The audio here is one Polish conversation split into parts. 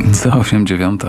Za 8:09.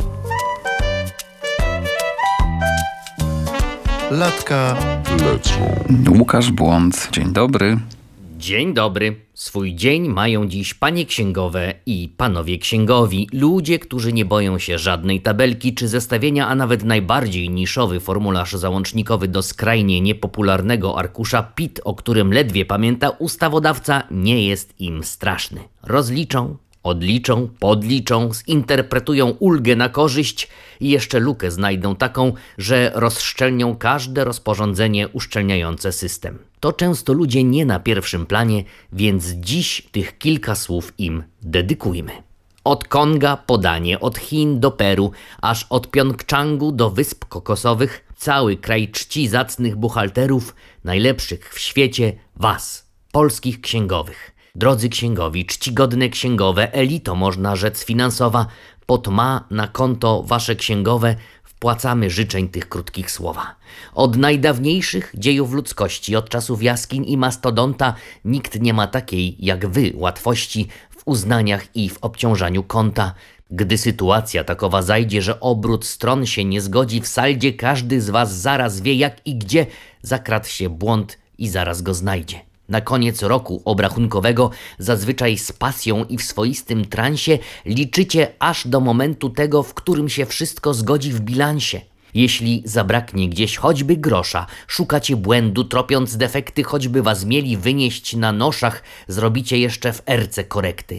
Latka lecą. Łukasz Błąd, dzień dobry. Dzień dobry. Swój dzień mają dziś panie księgowe i panowie księgowi. Ludzie, którzy nie boją się żadnej tabelki czy zestawienia, a nawet najbardziej niszowy formularz załącznikowy do skrajnie niepopularnego arkusza PIT, o którym ledwie pamięta ustawodawca, nie jest im straszny. Rozliczą, odliczą, podliczą, zinterpretują ulgę na korzyść i jeszcze lukę znajdą taką, że rozszczelnią każde rozporządzenie uszczelniające system. To często ludzie nie na pierwszym planie, więc dziś tych kilka słów im dedykujmy. Od Konga podanie, od Chin do Peru, aż od Pjongczangu do Wysp Kokosowych, cały kraj czci zacnych buchalterów, najlepszych w świecie, was, polskich księgowych. Drodzy księgowi, czcigodne księgowe, elito można rzec finansowa, pod ma na konto wasze księgowe wpłacamy życzeń tych krótkich słowa. Od najdawniejszych dziejów ludzkości, od czasów jaskiń i mastodonta, nikt nie ma takiej jak wy łatwości w uznaniach i w obciążaniu konta. Gdy sytuacja takowa zajdzie, że obrót stron się nie zgodzi w saldzie, każdy z was zaraz wie jak i gdzie zakradł się błąd i zaraz go znajdzie. Na koniec roku obrachunkowego, zazwyczaj z pasją i w swoistym transie, liczycie aż do momentu tego, w którym się wszystko zgodzi w bilansie. Jeśli zabraknie gdzieś choćby grosza, szukacie błędu, tropiąc defekty, choćby was mieli wynieść na noszach, zrobicie jeszcze w erce korekty.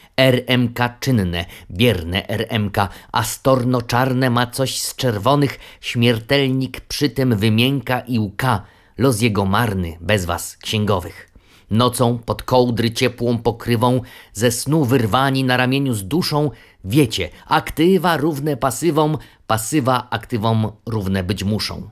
RMK czynne, bierne RMK, a storno czarne ma coś z czerwonych, śmiertelnik przy tym wymięka i łka. Los jego marny, bez was, księgowych. Nocą pod kołdry ciepłą pokrywą, ze snu wyrwani na ramieniu z duszą, wiecie, aktywa równe pasywom, pasywa aktywom równe być muszą.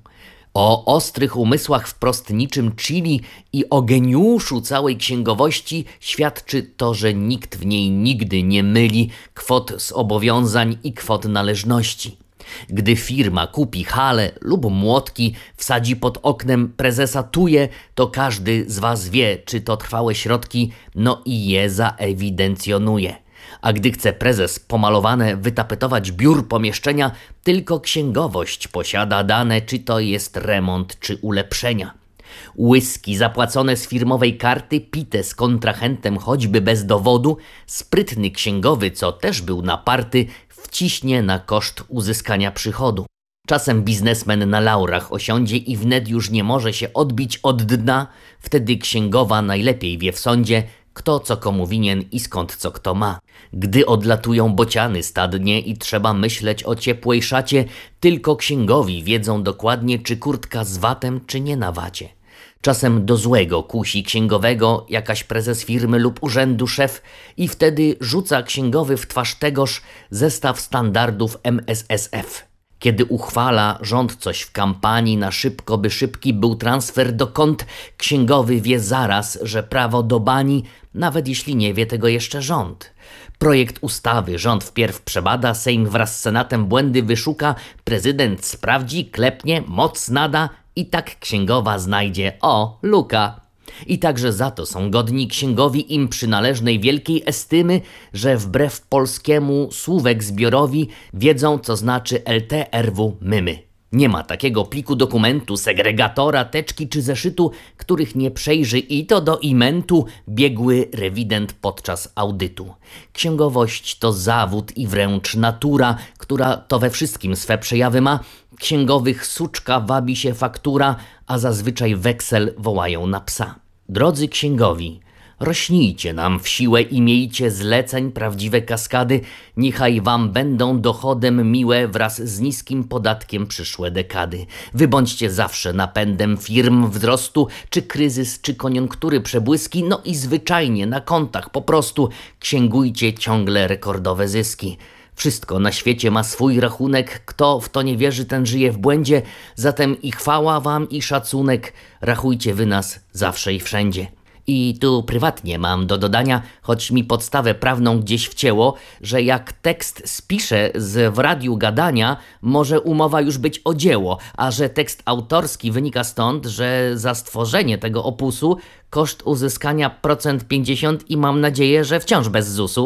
O ostrych umysłach wprost niczym chili i o geniuszu całej księgowości świadczy to, że nikt w niej nigdy nie myli kwot zobowiązań i kwot należności. Gdy firma kupi hale lub młotki, wsadzi pod oknem prezesa tuje, to każdy z was wie, czy to trwałe środki, no i je zaewidencjonuje. A gdy chce prezes pomalowane wytapetować biur pomieszczenia, tylko księgowość posiada dane, czy to jest remont, czy ulepszenia. Łyski zapłacone z firmowej karty, pite z kontrahentem choćby bez dowodu, sprytny księgowy, co też był naparty, wciśnie na koszt uzyskania przychodu. Czasem biznesmen na laurach osiądzie i wnet już nie może się odbić od dna, wtedy księgowa najlepiej wie w sądzie, kto co komu winien i skąd co kto ma. Gdy odlatują bociany stadnie i trzeba myśleć o ciepłej szacie, tylko księgowi wiedzą dokładnie, czy kurtka z watem, czy nie na wacie. Czasem do złego kusi księgowego jakaś prezes firmy lub urzędu szef i wtedy rzuca księgowy w twarz tegoż zestaw standardów MSSF. Kiedy uchwala rząd coś w kampanii na szybko, by szybki był transfer do kont, księgowy wie zaraz, że prawo do bani, nawet jeśli nie wie tego jeszcze rząd. Projekt ustawy rząd wpierw przebada, Sejm wraz z Senatem błędy wyszuka, prezydent sprawdzi, klepnie, moc nada i tak księgowa znajdzie, luka. I także za to są godni księgowi im przynależnej wielkiej estymy, że wbrew polskiemu słówek zbiorowi wiedzą, co znaczy LTRW mymy. Nie ma takiego pliku dokumentu, segregatora, teczki czy zeszytu, których nie przejrzy i to do imentu biegły rewident podczas audytu. Księgowość to zawód i wręcz natura, która to we wszystkim swe przejawy ma. Księgowych suczka wabi się faktura, a zazwyczaj weksel wołają na psa. Drodzy księgowi, rośnijcie nam w siłę i miejcie zleceń prawdziwe kaskady, niechaj wam będą dochodem miłe wraz z niskim podatkiem przyszłe dekady. Wy bądźcie zawsze napędem firm wzrostu, czy kryzys, czy koniunktury przebłyski, no i zwyczajnie na kontach po prostu księgujcie ciągle rekordowe zyski. Wszystko na świecie ma swój rachunek, kto w to nie wierzy, ten żyje w błędzie, zatem i chwała wam i szacunek, rachujcie wy nas zawsze i wszędzie. I tu prywatnie mam do dodania, choć mi podstawę prawną gdzieś wcięło, że jak tekst spiszę w radiu gadania, może umowa już być o dzieło, a że tekst autorski wynika stąd, że za stworzenie tego opusu koszt uzyskania 50% i mam nadzieję, że wciąż bez ZUS-u.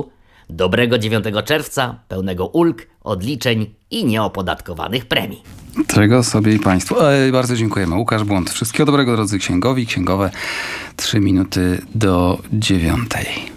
Dobrego 9 czerwca, pełnego ulg, odliczeń i nieopodatkowanych premii. Czego sobie i Państwu. Bardzo dziękujemy. Łukasz Błąd. Wszystkiego dobrego, drodzy księgowi, księgowe. 3 minuty do 9.